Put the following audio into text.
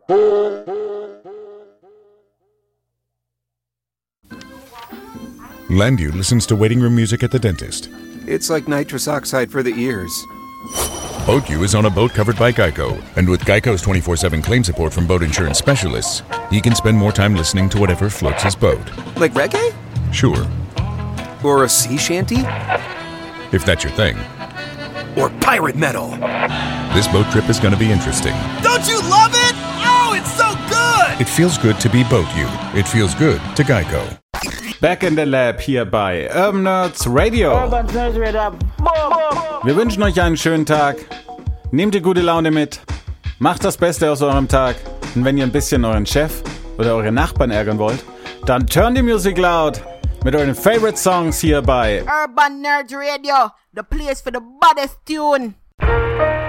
Landu listens to waiting room music at the dentist. It's like nitrous oxide for the ears. BoatU is on a boat covered by Geico, and with Geico's 24/7 claim support from boat insurance specialists, he can spend more time listening to whatever floats his boat. Like reggae? Sure. Or a sea shanty? If that's your thing. Or pirate metal? This boat trip is going to be interesting. Don't you love it? Oh, it's so good! It feels good to be BoatU. It feels good to Geico. Back in the Lab hier bei Urban Nerds Radio. Wir wünschen euch einen schönen Tag. Nehmt die gute Laune mit. Macht das Beste aus eurem Tag. Und wenn ihr ein bisschen euren Chef oder eure Nachbarn ärgern wollt, dann turn die Musik laut mit euren Favorite Songs hier bei Urban Nerds Radio, the place for the baddest tune.